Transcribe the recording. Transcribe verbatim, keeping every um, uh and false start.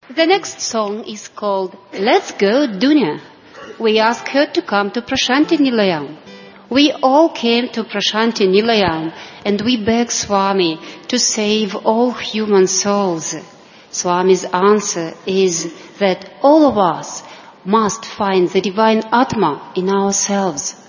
The next song is called Let's Go Dunya. We ask her to come to Prashanti Nilayam. We all came to Prashanti Nilayam and we beg Swami to save all human souls. Swami's answer is that all of us must find the divine Atma in ourselves.